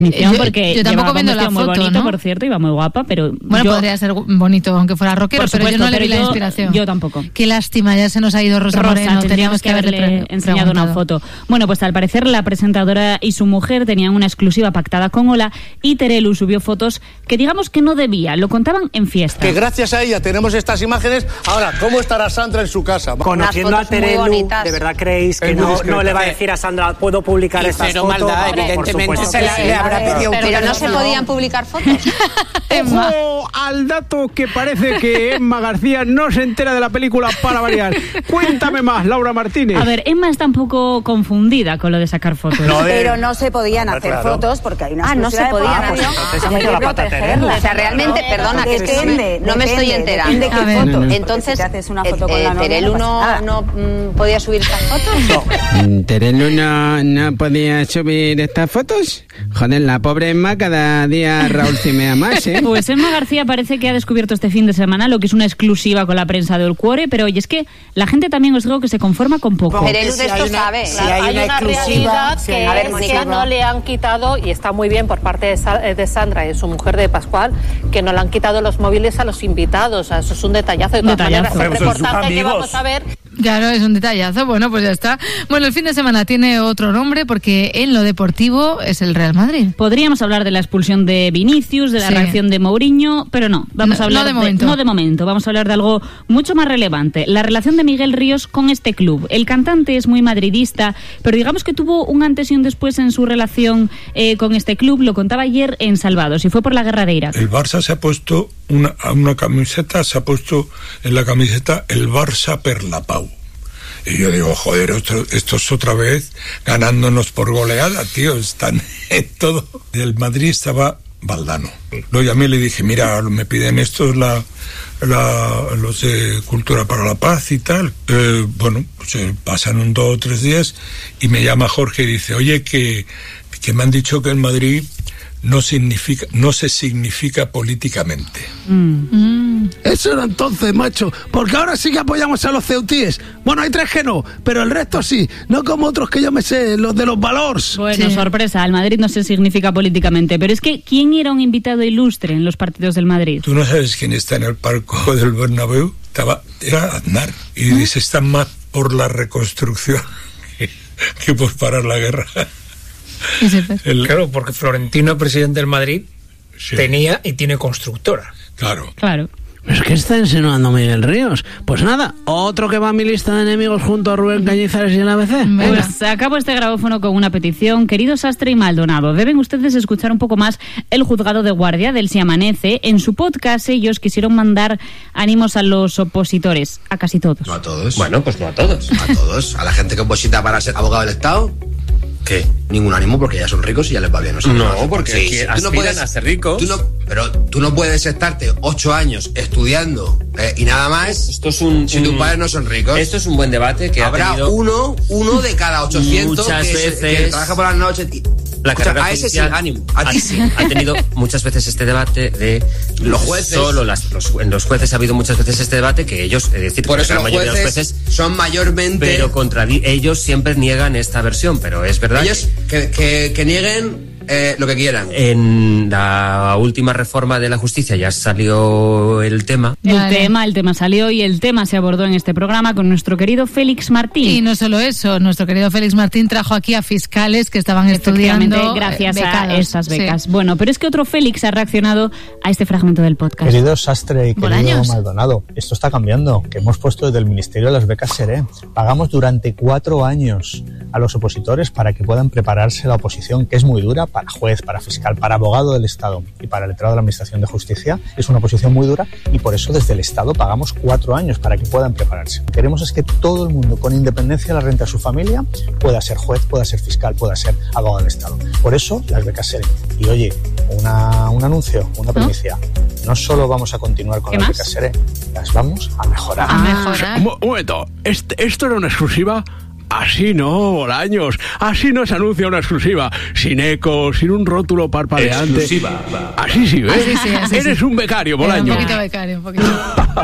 Porque yo tampoco viendo la foto, muy bonito, ¿no? Por cierto, iba muy guapa, pero bueno, podría ser bonito aunque fuera rockero, pero yo no le vi la inspiración. Yo tampoco. Qué lástima, ya se nos ha ido Rosa Moreno, teníamos que haberle enseñado una foto. Bueno, pues al parecer la presentadora y su mujer tenían una exclusiva pactada con Ola y Terelu subió fotos que digamos que no debía, lo contaban en fiesta. Que gracias a ella tenemos estas imágenes. Ahora, ¿cómo estará Sandra en su casa? Conociendo a Terelu, ¿de verdad creéis que no le va a decir a Sandra, puedo publicar estas fotos? Maldad, evidentemente se le habrá pedido. Pero no se podían publicar fotos. Ojo al dato que parece que Emma García no se entera de la película para variar. Cuéntame más, Laura Martínez. A ver, Emma está un poco confundida con lo de sacar fotos. Pero no se podían hacer fotos porque hay una no se podían hacer. Hay que protegerla. O sea, realmente, perdona, que es que no me estoy enterando. Entonces, ¿Terelu no podía subir estas fotos? No. ¿Terelu no podía subir estas fotos? Joder, la pobre Emma cada día Raúl cimea más, ¿eh? Pues Emma García parece que ha descubierto este fin de semana lo que es una exclusiva con la prensa de El Cuore, pero oye, es que la gente también os digo que se conforma con poco. Terelu de esto sabe. Si hay una realidad que no le han quitado, y está muy bien por parte de Sandra y su mujer de Pascual, que no le han quitado los móviles a los invitados. O sea, eso es un detallazo. De todas maneras, el reportaje que vamos a ver... Claro, es un detallazo. Bueno, pues ya está. Bueno, el fin de semana tiene otro nombre porque en lo deportivo es el Real Madrid. Podríamos hablar de la expulsión de Vinicius, de la reacción de Mourinho, pero no. Vamos a hablar no de momento. Vamos a hablar de algo mucho más relevante. La relación de Miguel Ríos con este club. El cantante es muy madridista, pero digamos que tuvo un antes y un después en su relación con este club. Lo contaba ayer en Salvados y fue por la guerra de Irak. El Barça se ha puesto una camiseta, se ha puesto en la camiseta el Barça per la Pau. Y yo digo, joder, esto es otra vez ganándonos por goleada, tío, están en todo. El Madrid estaba Valdano. Lo llamé y le dije, mira, me piden estos los de Cultura para la Paz y tal. Bueno, pues pasan 2 o 3 días y me llama Jorge y dice, oye, que me han dicho que el Madrid no se significa políticamente. Eso era entonces, macho, porque ahora sí que apoyamos a los ceutíes. Bueno, hay 3 que no, pero el resto sí, no como otros que yo me sé, los de los valores. Bueno, sorpresa, el Madrid no se significa políticamente, pero es que ¿quién era un invitado ilustre en los partidos del Madrid? ¿Tú no sabes quién está en el palco del Bernabéu? Era Aznar, y dice, están más por la reconstrucción que por parar la guerra. Claro, porque Florentino, presidente del Madrid, tenía y tiene constructora. Claro. ¿Pero qué está insinuando Miguel Ríos? Pues nada, otro que va a mi lista de enemigos junto a Rubén Cañizares y el ABC. Pues acabo este grabófono con una petición. Queridos Sastre y Maldonado, deben ustedes escuchar un poco más el juzgado de guardia del Si Amanece. En su podcast ellos quisieron mandar ánimos a los opositores, a casi todos. No a todos. Bueno, pues no a todos. A todos. A la gente que oposita para ser abogado del Estado, ¿qué? Ningún ánimo porque ya son ricos y ya les va bien. No, porque aquí aspiran a ser ricos. Pero tú no puedes estarte 8 años estudiando y nada más si tus padres no son ricos. Esto es un buen debate que habrá uno de cada 800 muchas veces que trabaja por las noches. La carrera a ese sí, ánimo. A ti sí. Ha tenido muchas veces este debate de los jueces. En los jueces ha habido muchas veces este debate que ellos, es decir, por eso la mayoría de los jueces son mayormente. Pero ellos siempre niegan esta versión, pero es verdad. Ellos que nieguen lo que quieran. En la última reforma de la justicia ya salió el tema. El tema salió y el tema se abordó en este programa con nuestro querido Félix Martín. Y no solo eso, nuestro querido Félix Martín trajo aquí a fiscales que estaban estudiando gracias a esas becas. Sí. Bueno, pero es que otro Félix ha reaccionado a este fragmento del podcast. Querido Sastre y querido Maldonado, esto está cambiando, que hemos puesto desde el Ministerio de las Becas SERE. Pagamos durante 4 años a los opositores para que puedan prepararse la oposición, que es muy dura para juez, para fiscal, para abogado del Estado y para letrado de la Administración de Justicia. Es una oposición muy dura y por eso desde el Estado pagamos 4 años para que puedan prepararse. Lo que queremos es que todo el mundo, con independencia de la renta de su familia, pueda ser juez, pueda ser fiscal, pueda ser abogado del Estado. Por eso las becas SERE. Y oye, un anuncio, una primicia. No solo vamos a continuar con las becas SERE, las vamos a mejorar. Un momento, ¿esto era una exclusiva? Así no, Bolaños. Así no se anuncia una exclusiva. Sin eco, sin un rótulo parpadeante. Exclusiva. Así sí, ¿ves? Así sí, Eres un becario, Bolaños. Un poquito becario, un poquito.